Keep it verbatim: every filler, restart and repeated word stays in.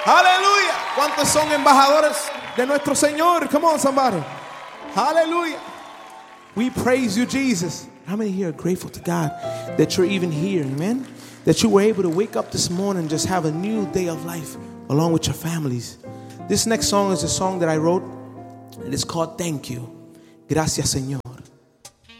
Aleluya. ¿Cuántos son embajadores de nuestro Señor? Come on, somebody. Hallelujah. We praise you, Jesus. How many here are grateful to God that you're even here, amen? That you were able to wake up this morning and just have a new day of life along with your families. This next song is a song that I wrote, and it's called Thank You. Gracias, Señor.